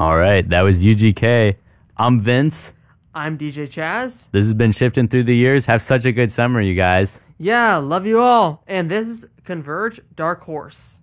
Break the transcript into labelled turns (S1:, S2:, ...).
S1: All right, that was UGK. I'm Vince.
S2: I'm DJ Chaz.
S1: This has been Shifting Through the Years. Have such a good summer, you guys.
S2: Yeah, love you all. And this is Converge Dark Horse.